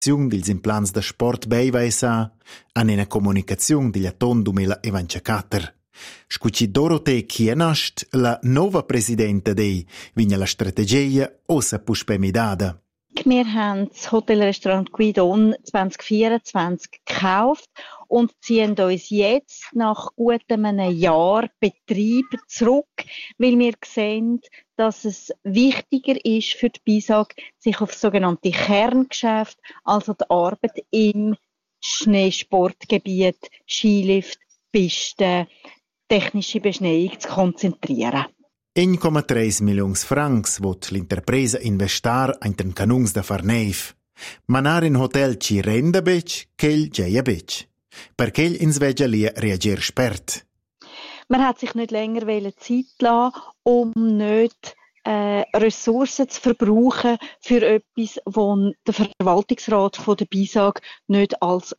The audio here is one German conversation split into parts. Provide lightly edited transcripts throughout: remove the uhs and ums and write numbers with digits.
dils implants da sport beiva esa, an una comunicazione digli atton 2024. Scucci Dorothee Kienast, la nova presidente dei, vigna la strategia ossa puspemidada. Wir haben das Hotelrestaurant Guidon 2024 gekauft und ziehen uns jetzt nach gutem einem Jahr Betrieb zurück, weil wir sehen, dass es wichtiger ist für die BISAG, sich auf das sogenannte Kerngeschäft, also die Arbeit im Schneesportgebiet, Skilift, Pisten, technische Beschneiung zu konzentrieren. 1,3 milions francs vot l'interpresa investar in den canungs da Farneif. Manar in hotel ci renda bec, ch'el geia bec. Perché ins veggia lia reagier spert. Man hat sich nicht länger Zeit lassen, um nicht Ressourcen zu verbrauchen für etwas, das der Verwaltungsrat von der BISAG nicht als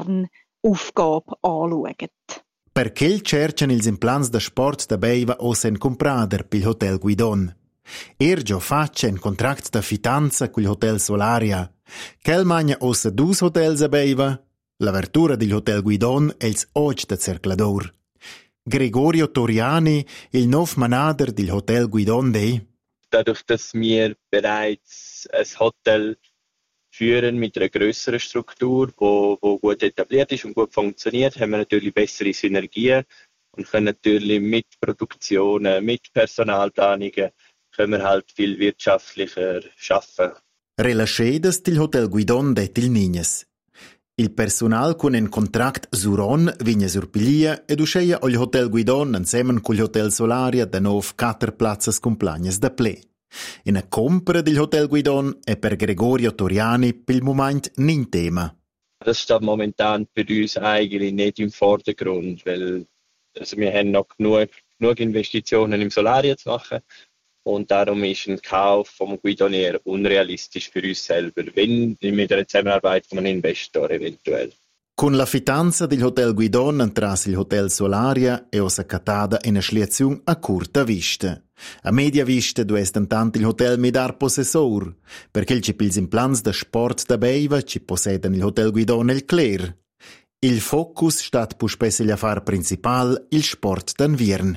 Kernaufgabe anschaut. Perché cercano ils implants da sport da beiva o sen comprader pil Hotel Guidon. Già faccia un contract da fitanza col Hotel Solaria. Quel magna ossa 2 hotels a beiva, l'apertura del Hotel Guidon e ils og da Cerclador. Gregorio Toriani, il nov manager del Hotel Guidon dei. Dadurch, dass wir bereits ein Hotel führen mit einer grösseren Struktur, wo gut etabliert ist und gut funktioniert, haben wir natürlich bessere Synergien und können natürlich mit Produktionen, mit Personalplanungen, können wir halt viel wirtschaftlicher arbeiten. Relaschedes del Hotel Guidon det il Nignes. Il personal con un contract suron vigna sur Piglia ed usceia al Hotel Guidon insieme col Hotel Solaria da 4 plazzas compagnas da ple. In a compra del Hotel Guidon è per Gregorio Toriani per il moment nicht Thema. Das steht momentan für uns eigentlich nicht im Vordergrund, weil wir haben noch genug Investitionen im Solaria zu machen und darum ist ein Kauf vom Guidon eher unrealistisch für uns selber, wenn mit der Zusammenarbeit von einem Investor eventuell. Con la fitanza del Hotel Guidon entras il Hotel Solaria e osa catada in a schliazione a curta vista. A media vista du est intant il Hotel Medar possessor, perché ci pils implants da sport da beiva ci possedan il Hotel Guidon el Cler. Il focus stat pu spesse l'affar principal il sport d'anviern.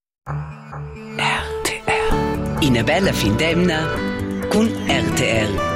RTR. In a bella fin d'emna con RTR.